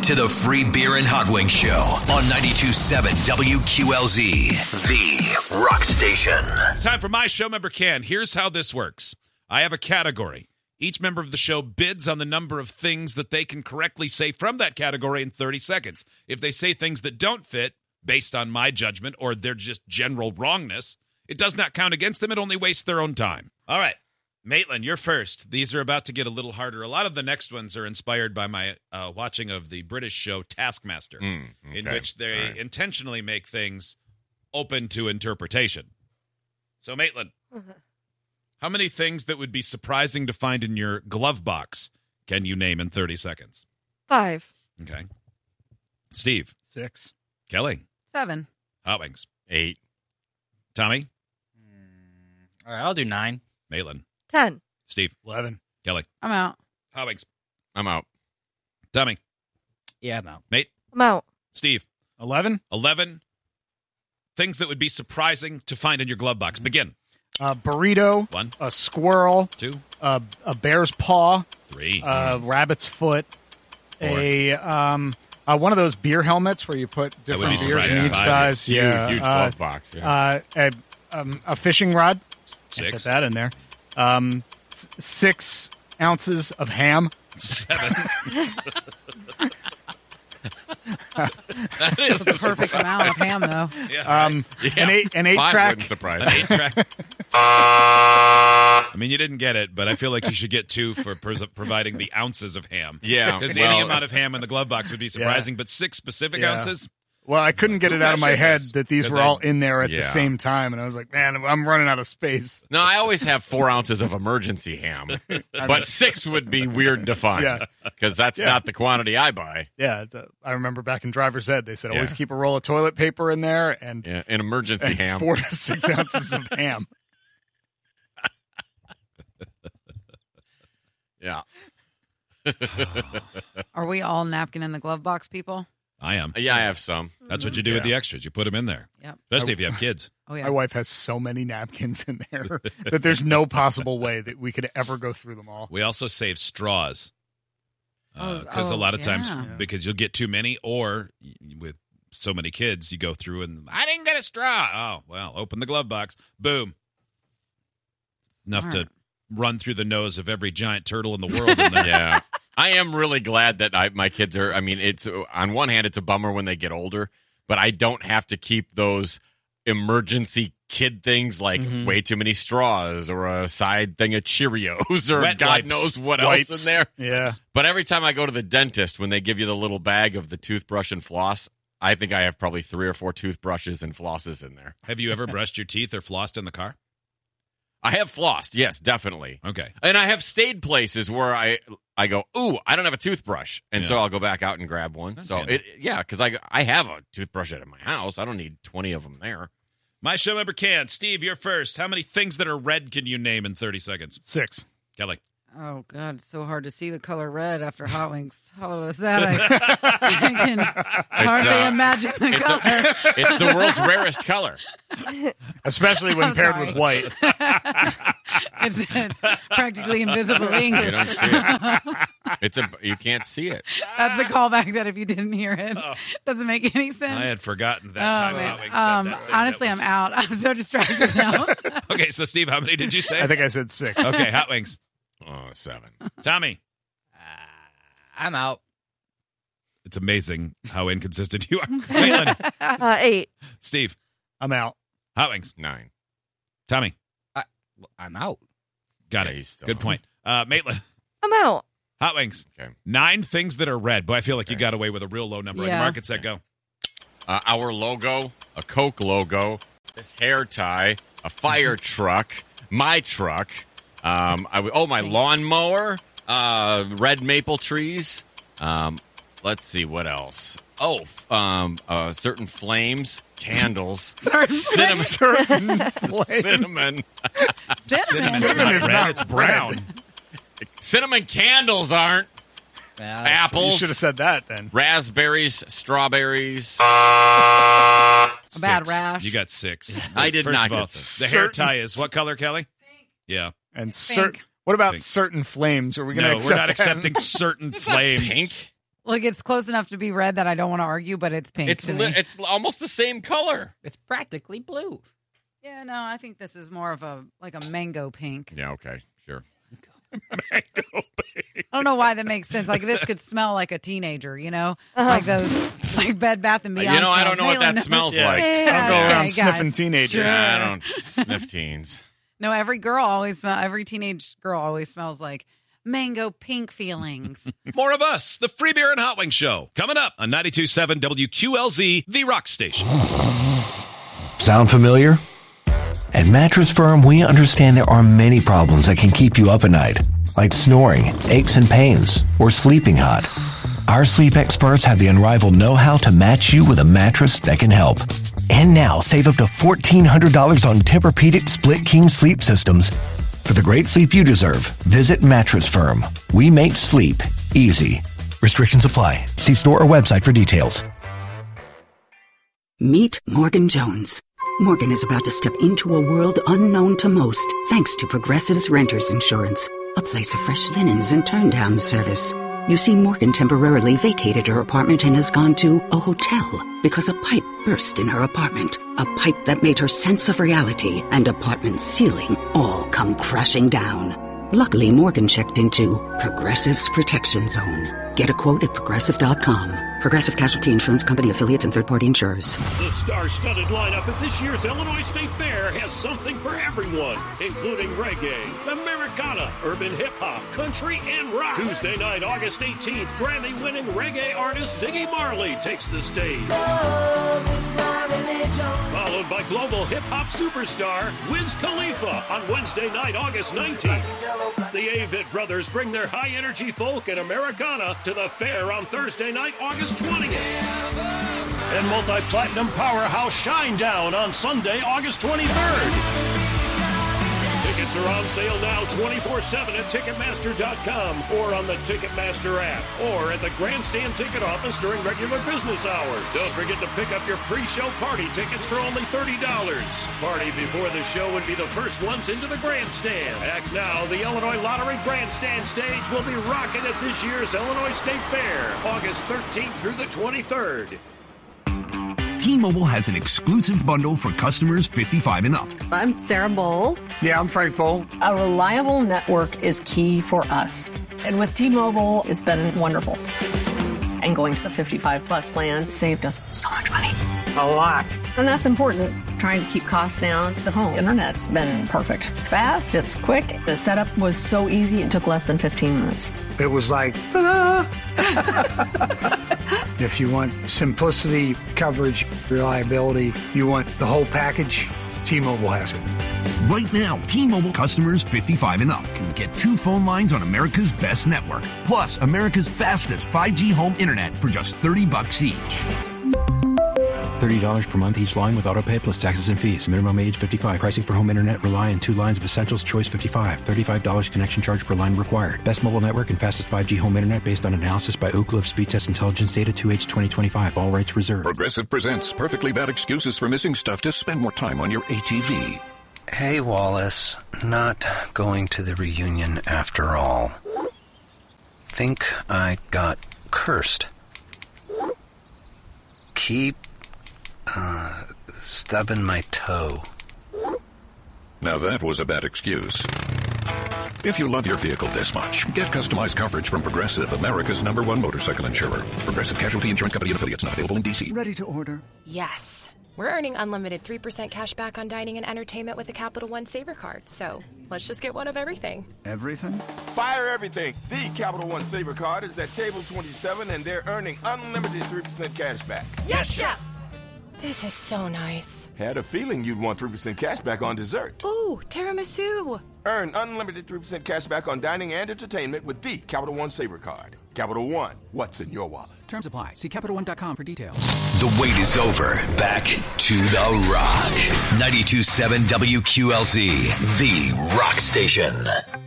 to the Free Beer and Hot Wings Show on 92.7 WQLZ, the rock station. It's time for my show member Ken. Here's how this works. I have a category. Each member of the show bids on the number of things that they can correctly say from that category in 30 seconds. If they say things that don't fit, based on my judgment, or they're just general wrongness, it does not count against them. It only wastes their own time. All right. Maitland, you're first. These are about to get a little harder. A lot of the next ones are inspired by my watching of the British show Taskmaster, in which they intentionally make things open to interpretation. So, Maitland, how many things that would be surprising to find in your glove box can you name in 30 seconds? 5. Okay. Steve. 6. Kelly. 7. Hot Wings. 8. Tommy. All right, I'll do 9. Maitland. 10. Steve. 11. Kelly. I'm out. Hot Wings. I'm out. Tommy. Yeah, I'm out. Mate. I'm out. Steve. 11. 11 things that would be surprising to find in your glove box. Begin. A burrito. 1, A squirrel. 2, A bear's paw. 3. A rabbit's foot. 4. One of those beer helmets where you put That would different be beers in surprising. each 5, size. Huge glove box. Yeah. A fishing rod. 6. Put that in there. 6 ounces of ham. 7. That is The perfect amount of ham, though. Yeah. An 8 5 track. wouldn't surprise An me. 8-track. I mean, you didn't get it, but I feel like you should get 2 for providing the ounces of ham. Yeah, Because well- any amount of ham in the glove box would be surprising, but 6 specific Yeah. ounces? Well, I couldn't get Who it out of my measured head this? that these 'Cause were all I- in there at Yeah. the same time, and I was like, man, I'm running out of space. No, I always have 4 ounces of emergency ham, but 6 would be weird to find Yeah. because that's Yeah. not the quantity I buy. Yeah, I remember back in driver's ed, they said always Yeah. keep a roll of toilet paper in there and, Yeah, an emergency and ham. 4 to 6 ounces of ham. Yeah, Are we all napkin in the glove box people? I am. yeah, I have some. That's what you do with the extras. You put them in there, Yep. especially if you have kids. Oh, yeah. My wife has so many napkins in there that there's no possible way that we could ever go through them all. We also save straws because a Oh, lot of times, yeah. because you'll get too many, or with so many kids, you go through and I didn't get a straw. Oh, well, open the glove box. Boom. Enough to Smart. run through the nose of every giant turtle in the world. In there. Yeah, I am really glad that my kids are. I mean, it's on one hand, it's a bummer when they get older, but I don't have to keep those emergency kid things like way too many straws or a side thing of Cheerios or Wet God wipes. knows what Wipes. else in there. Yeah. But every time I go to the dentist, when they give you the little bag of the toothbrush and floss, I think I have probably 3 or 4 toothbrushes and flosses in there. Have you ever brushed your teeth or flossed in the car? I have flossed, yes, definitely. Okay. And I have stayed places where I go, ooh, I don't have a toothbrush. And so I'll go back out and grab one. That's So, handy. because I have a toothbrush at my house. I don't need 20 of them there. My show member can. Steve, you're first. How many things that are red can you name in 30 seconds? 6. Kelly. Oh, God, it's so hard to see the color red after Hot Wings. How was that? I can hardly imagine the color. It's the world's rarest color. Especially when I'm paired sorry. with white. It's practically invisible ink. You don't see it. You can't see it. That's a callback that if you didn't hear it, doesn't make any sense. I had forgotten that time. man. Hot Wings said that thing. Honestly, That was- I'm out. I'm so distracted now. Okay, so Steve, how many did you say? I think I said 6. Okay, Hot Wings. Oh, 7. Tommy. I'm out. It's amazing how inconsistent you are. Maitland. 8. Steve. I'm out. Hot Wings. 9. Tommy. I'm out. Got Yeah, it. he's still Good out. point. Maitland. I'm out. Hot Wings. Okay. 9 things that are red. Boy, I feel like you got away with a real low number. On your Yeah. market set, go. Our logo, a Coke logo, this hair tie, a fire truck, my truck, my lawnmower, red maple trees. Let's see what else. Certain flames, candles, cinnamon. Cinnamon Cinnamon. is not is red, not it's brown. Cinnamon candles aren't. Apples. You should have said that then. Raspberries, strawberries. A bad 6. rash. You got 6. I did First not of all, get this. the hair tie is what color, Kelly? Pink. Yeah. And Pink. what about Pink. certain flames? Are we going to No, accept we're not that? accepting certain flames. Pink? Like, it's close enough to be red that I don't want to argue, but it's pink to me. It's almost the same color. It's practically blue. Yeah, no, I think this is more of a mango pink. Yeah, okay, sure. Mango pink. I don't know why that makes sense. Like, this could smell like a teenager, you know? Like those, like Bed Bath & Beyond I don't know what that smells like. I don't go around sniffing teenagers. Sure. I don't sniff teens. No, every teenage girl always smells like mango pink feelings. More of us, the Free Beer and Hot Wings Show, coming up on 92.7 WQLZ, the Rock Station. Sound familiar? At Mattress Firm, we understand there are many problems that can keep you up at night, like snoring, aches and pains, or sleeping hot. Our sleep experts have the unrivaled know-how to match you with a mattress that can help. And now, save up to $1,400 on Tempur-Pedic Split King sleep systems. For the great sleep you deserve, visit Mattress Firm. We make sleep easy. Restrictions apply. See store or website for details. Meet Morgan Jones. Morgan is about to step into a world unknown to most, thanks to Progressive's Renters Insurance, a place of fresh linens and turn-down service. You see, Morgan temporarily vacated her apartment and has gone to a hotel because a pipe burst in her apartment. A pipe that made her sense of reality and apartment ceiling all come crashing down. Luckily, Morgan checked into Progressive's Protection Zone. Get a quote at Progressive.com. Progressive Casualty Insurance Company, affiliates, and third-party insurers. The star-studded lineup at this year's Illinois State Fair has something for everyone, including reggae, Americana, urban hip-hop, country, and rock. Tuesday night, August 18th, Grammy-winning reggae artist Ziggy Marley takes the stage. Followed by global hip-hop superstar Wiz Khalifa on Wednesday night, August 19th. The Avett Brothers bring their high-energy folk and Americana to the fair on Thursday night, August 20th. And multi-platinum powerhouse Shinedown on Sunday, August 23rd. Tickets are on sale now 24/7 at Ticketmaster.com or on the Ticketmaster app or at the Grandstand ticket office during regular business hours. Don't forget to pick up your pre-show party tickets for only $30. Party before the show would be the first ones into the Grandstand. Act now, the Illinois Lottery Grandstand stage will be rocking at this year's Illinois State Fair, August 13th through the 23rd. T-Mobile has an exclusive bundle for customers 55 and up. I'm Sarah Bowl. Yeah, I'm Frank Bowl. A reliable network is key for us. And with T-Mobile, it's been wonderful. And going to the 55-plus plan saved us so much money. A lot. And that's important. Trying to keep costs down. The home internet's been perfect. It's fast, it's quick. The setup was so easy, it took less than 15 minutes. It was like, ta-da! If you want simplicity, coverage, reliability, you want the whole package, T-Mobile has it. Right now, T-Mobile customers 55 and up can get 2 phone lines on America's best network, plus America's fastest 5G home internet for just $30 each. $30 per month each line with autopay plus taxes and fees. Minimum age 55. Pricing for home internet rely on 2 lines of Essentials Choice 55. $35 connection charge per line required. Best mobile network and fastest 5G home internet based on analysis by Ookla of Speed Test Intelligence data 2H 2025. All rights reserved. Progressive presents perfectly bad excuses for missing stuff to spend more time on your ATV. Hey, Wallace. Not going to the reunion after all. Think I got cursed. Keep stubbing my toe. Now that was a bad excuse. If you love your vehicle this much, get customized coverage from Progressive, America's #1 motorcycle insurer. Progressive Casualty Insurance Company and affiliates, not available in D.C. Ready to order? Yes. We're earning unlimited 3% cash back on dining and entertainment with the Capital One Saver Card. So let's just get one of everything. Everything? Fire everything. The Capital One Saver Card is at table 27, and they're earning unlimited 3% cash back. Yes, Chef! This is so nice. Had a feeling you'd want 3% cash back on dessert. Ooh, tiramisu. Earn unlimited 3% cash back on dining and entertainment with the Capital One Saver Card. Capital One, what's in your wallet? Terms apply. See CapitalOne.com for details. The wait is over. Back to the Rock. 92.7 WQLZ, the Rock Station.